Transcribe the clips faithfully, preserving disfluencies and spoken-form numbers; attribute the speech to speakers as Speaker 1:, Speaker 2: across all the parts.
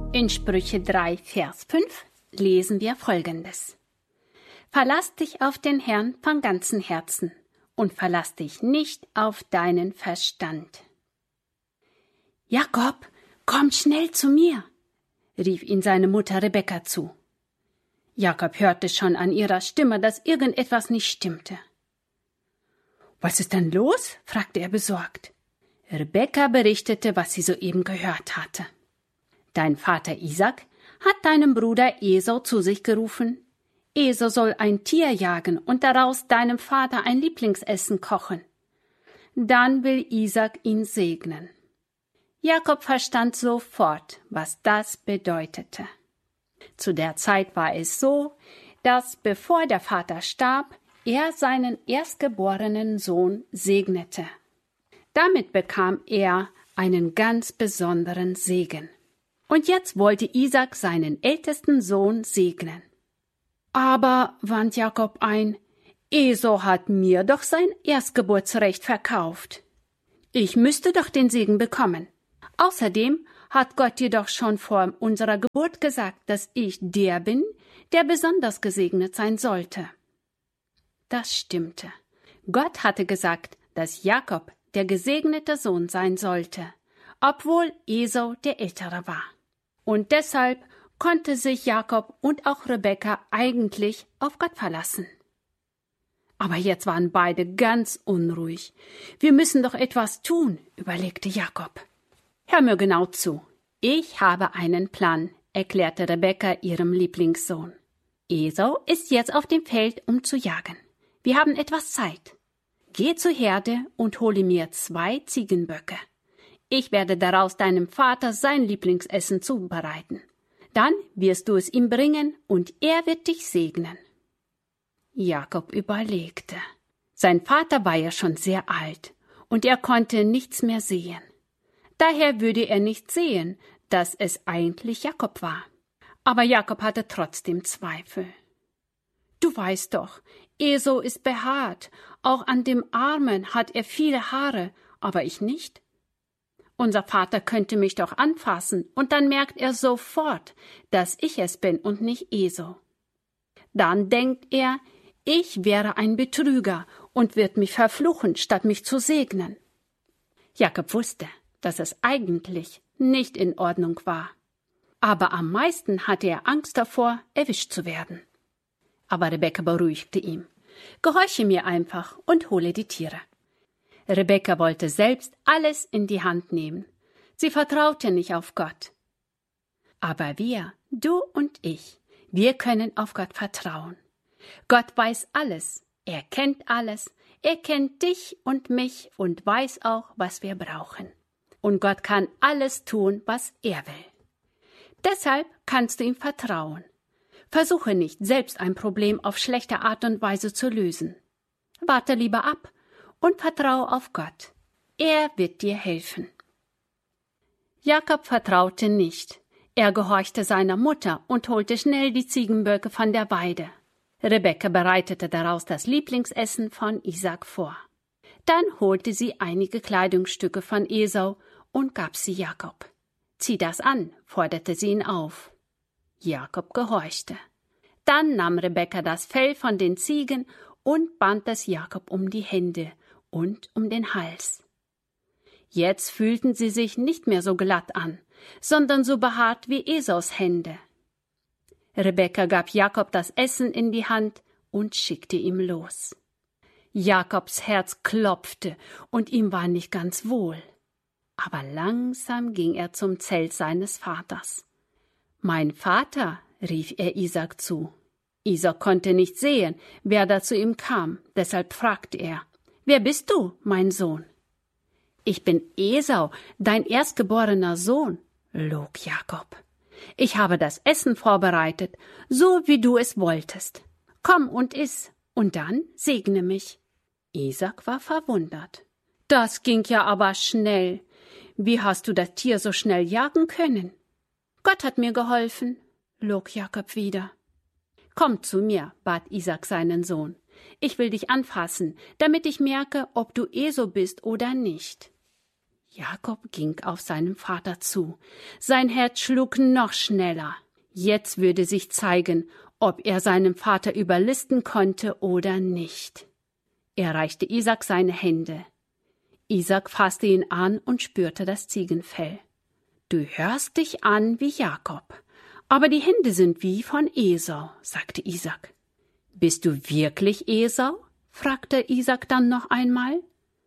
Speaker 1: In Sprüche drei, Vers fünf lesen wir Folgendes. Verlass dich auf den Herrn von ganzem Herzen und verlass dich nicht auf deinen Verstand. Jakob, komm schnell zu mir, rief ihn seine Mutter Rebekka zu. Jakob hörte schon an ihrer Stimme, dass irgendetwas nicht stimmte. »Was ist denn los?« fragte er besorgt. Rebekka berichtete, was sie soeben gehört hatte. »Dein Vater Isaak hat deinen Bruder Esau zu sich gerufen. Esau soll ein Tier jagen und daraus deinem Vater ein Lieblingsessen kochen. Dann will Isaak ihn segnen.« Jakob verstand sofort, was das bedeutete. Zu der Zeit war es so, dass, bevor der Vater starb, er seinen erstgeborenen Sohn segnete. Damit bekam er einen ganz besonderen Segen. Und jetzt wollte Isaak seinen ältesten Sohn segnen. Aber, wandte Jakob ein, Esau hat mir doch sein Erstgeburtsrecht verkauft. Ich müsste doch den Segen bekommen. Außerdem hat Gott jedoch schon vor unserer Geburt gesagt, dass ich der bin, der besonders gesegnet sein sollte. Das stimmte. Gott hatte gesagt, dass Jakob der gesegnete Sohn sein sollte, obwohl Esau der Ältere war. Und deshalb konnte sich Jakob und auch Rebekka eigentlich auf Gott verlassen. Aber jetzt waren beide ganz unruhig. Wir müssen doch etwas tun, überlegte Jakob. Hör mir genau zu. Ich habe einen Plan, erklärte Rebekka ihrem Lieblingssohn. Esau ist jetzt auf dem Feld, um zu jagen. Wir haben etwas Zeit. Geh zur Herde und hole mir zwei Ziegenböcke. Ich werde daraus deinem Vater sein Lieblingsessen zubereiten. Dann wirst du es ihm bringen und er wird dich segnen. Jakob überlegte. Sein Vater war ja schon sehr alt und er konnte nichts mehr sehen. Daher würde er nicht sehen, dass es eigentlich Jakob war. Aber Jakob hatte trotzdem Zweifel. Du weißt doch, Esau ist behaart, auch an dem Armen hat er viele Haare, aber ich nicht. Unser Vater könnte mich doch anfassen, und dann merkt er sofort, dass ich es bin und nicht Esau. Dann denkt er, ich wäre ein Betrüger und wird mich verfluchen, statt mich zu segnen. Jakob wusste, dass es eigentlich nicht in Ordnung war. Aber am meisten hatte er Angst davor, erwischt zu werden. Aber Rebekka beruhigte ihn. Gehorche mir einfach und hole die Tiere. Rebekka wollte selbst alles in die Hand nehmen. Sie vertraute nicht auf Gott. Aber wir, du und ich, wir können auf Gott vertrauen. Gott weiß alles, er kennt alles, er kennt dich und mich und weiß auch, was wir brauchen. Und Gott kann alles tun, was er will. Deshalb kannst du ihm vertrauen. Versuche nicht, selbst ein Problem auf schlechte Art und Weise zu lösen. Warte lieber ab und vertraue auf Gott. Er wird dir helfen. Jakob vertraute nicht. Er gehorchte seiner Mutter und holte schnell die Ziegenböcke von der Weide. Rebekka bereitete daraus das Lieblingsessen von Isaak vor. Dann holte sie einige Kleidungsstücke von Esau und gab sie Jakob. »Zieh das an«, forderte sie ihn auf. Jakob gehorchte. Dann nahm Rebekka das Fell von den Ziegen und band es Jakob um die Hände und um den Hals. Jetzt fühlten sie sich nicht mehr so glatt an, sondern so behaart wie Esaus Hände. Rebekka gab Jakob das Essen in die Hand und schickte ihm los. Jakobs Herz klopfte und ihm war nicht ganz wohl. Aber langsam ging er zum Zelt seines Vaters. »Mein Vater«, rief er Isaak zu. Isaak konnte nicht sehen, wer da zu ihm kam, deshalb fragte er, »Wer bist du, mein Sohn?« »Ich bin Esau, dein erstgeborener Sohn«, log Jakob. »Ich habe das Essen vorbereitet, so wie du es wolltest. Komm und iss, und dann segne mich.« Isaak war verwundert. »Das ging ja aber schnell. Wie hast du das Tier so schnell jagen können?« »Gott hat mir geholfen«, log Jakob wieder. »Komm zu mir«, bat Isaak seinen Sohn. »Ich will dich anfassen, damit ich merke, ob du Esau bist oder nicht.« Jakob ging auf seinen Vater zu. Sein Herz schlug noch schneller. Jetzt würde sich zeigen, ob er seinem Vater überlisten konnte oder nicht. Er reichte Isaak seine Hände. Isaak fasste ihn an und spürte das Ziegenfell. »Du hörst dich an wie Jakob, aber die Hände sind wie von Esau«, sagte Isaak. »Bist du wirklich Esau?« fragte Isaak dann noch einmal.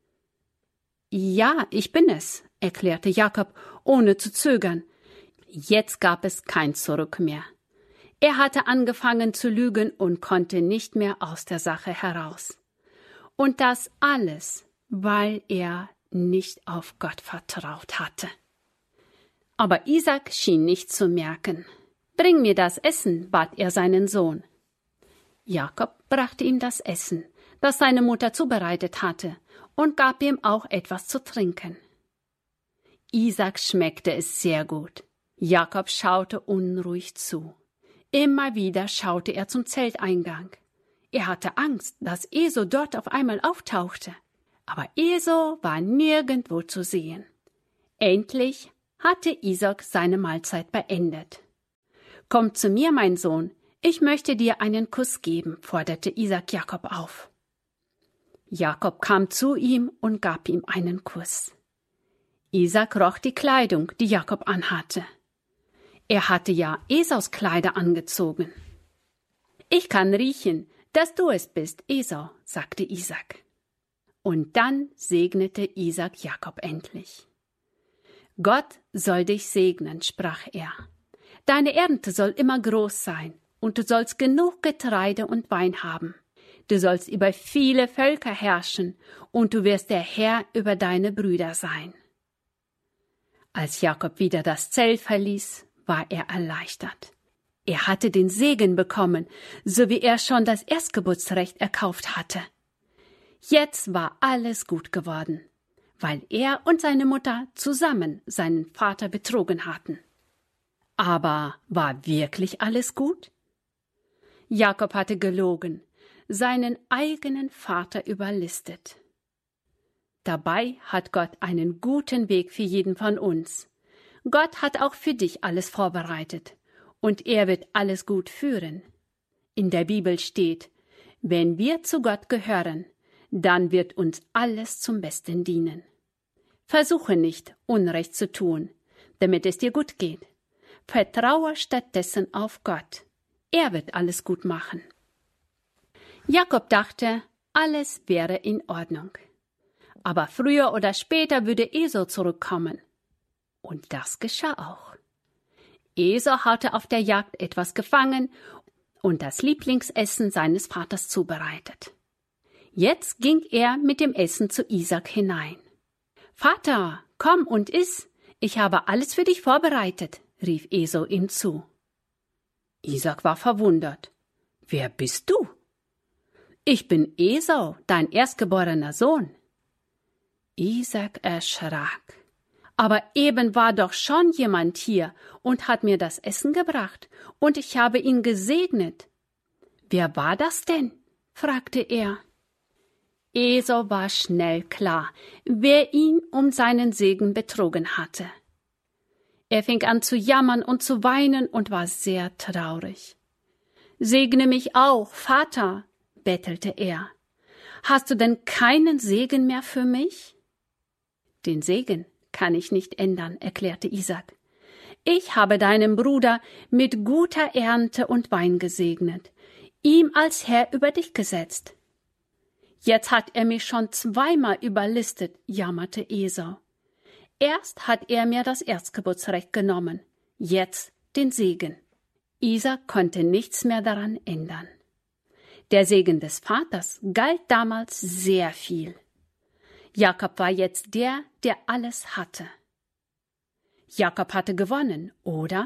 Speaker 1: »Ja, ich bin es«, erklärte Jakob, ohne zu zögern. Jetzt gab es kein Zurück mehr. Er hatte angefangen zu lügen und konnte nicht mehr aus der Sache heraus. Und das alles, weil er nicht auf Gott vertraut hatte. Aber Isaak schien nicht zu merken. »Bring mir das Essen«, bat er seinen Sohn. Jakob brachte ihm das Essen, das seine Mutter zubereitet hatte, und gab ihm auch etwas zu trinken. Isaak schmeckte es sehr gut. Jakob schaute unruhig zu. Immer wieder schaute er zum Zelteingang. Er hatte Angst, dass Esau dort auf einmal auftauchte. Aber Esau war nirgendwo zu sehen. Endlich hatte Isaak seine Mahlzeit beendet. »Komm zu mir, mein Sohn, ich möchte dir einen Kuss geben«, forderte Isaak Jakob auf. Jakob kam zu ihm und gab ihm einen Kuss. Isaak roch die Kleidung, die Jakob anhatte. Er hatte ja Esaus Kleider angezogen. »Ich kann riechen, dass du es bist, Esau«, sagte Isaak. Und dann segnete Isaak Jakob endlich. »Gott soll dich segnen«, sprach er. »Deine Ernte soll immer groß sein, und du sollst genug Getreide und Wein haben. Du sollst über viele Völker herrschen, und du wirst der Herr über deine Brüder sein.« Als Jakob wieder das Zelt verließ, war er erleichtert. Er hatte den Segen bekommen, so wie er schon das Erstgeburtsrecht erkauft hatte. Jetzt war alles gut geworden, weil er und seine Mutter zusammen seinen Vater betrogen hatten. Aber war wirklich alles gut? Jakob hatte gelogen, seinen eigenen Vater überlistet. Dabei hat Gott einen guten Weg für jeden von uns. Gott hat auch für dich alles vorbereitet, und er wird alles gut führen. In der Bibel steht, wenn wir zu Gott gehören, dann wird uns alles zum Besten dienen. Versuche nicht, Unrecht zu tun, damit es dir gut geht. Vertraue stattdessen auf Gott. Er wird alles gut machen. Jakob dachte, alles wäre in Ordnung. Aber früher oder später würde Esau zurückkommen. Und das geschah auch. Esau hatte auf der Jagd etwas gefangen und das Lieblingsessen seines Vaters zubereitet. Jetzt ging er mit dem Essen zu Isaak hinein. »Vater, komm und iss, ich habe alles für dich vorbereitet«, rief Esau ihm zu. Isaak war verwundert. »Wer bist du?« »Ich bin Esau, dein erstgeborener Sohn.« Isaak erschrak. »Aber eben war doch schon jemand hier und hat mir das Essen gebracht, und ich habe ihn gesegnet.« »Wer war das denn?« fragte er. Esau war schnell klar, wer ihn um seinen Segen betrogen hatte. Er fing an zu jammern und zu weinen und war sehr traurig. »Segne mich auch, Vater«, bettelte er. »Hast du denn keinen Segen mehr für mich?« »Den Segen kann ich nicht ändern«, erklärte Isaak. »Ich habe deinem Bruder mit guter Ernte und Wein gesegnet, ihm als Herr über dich gesetzt.« »Jetzt hat er mich schon zweimal überlistet«, jammerte Esau. »Erst hat er mir das Erstgeburtsrecht genommen, jetzt den Segen.« Isaak konnte nichts mehr daran ändern. Der Segen des Vaters galt damals sehr viel. Jakob war jetzt der, der alles hatte. Jakob hatte gewonnen, oder?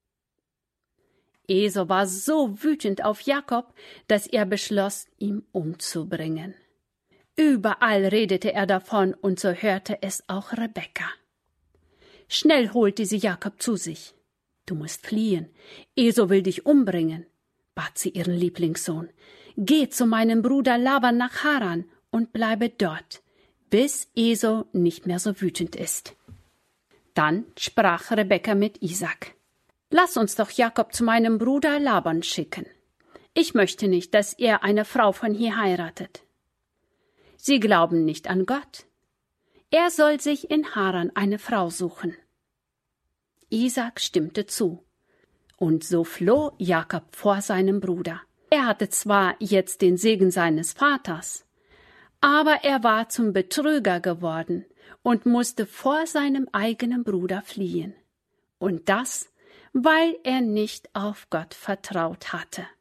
Speaker 1: Esau war so wütend auf Jakob, dass er beschloss, ihn umzubringen. Überall redete er davon, und so hörte es auch Rebekka. Schnell holte sie Jakob zu sich. »Du musst fliehen, Esau will dich umbringen«, bat sie ihren Lieblingssohn. »Geh zu meinem Bruder Laban nach Haran und bleibe dort, bis Esau nicht mehr so wütend ist. Dann sprach Rebekka mit Isaak: Lass uns doch Jakob zu meinem Bruder Laban schicken. Ich möchte nicht, dass er eine Frau von hier heiratet. Sie glauben nicht an Gott. Er soll sich in Haran eine Frau suchen. Isaak stimmte zu. Und so floh Jakob vor seinem Bruder. Er hatte zwar jetzt den Segen seines Vaters, aber er war zum Betrüger geworden und musste vor seinem eigenen Bruder fliehen. Und das, weil er nicht auf Gott vertraut hatte.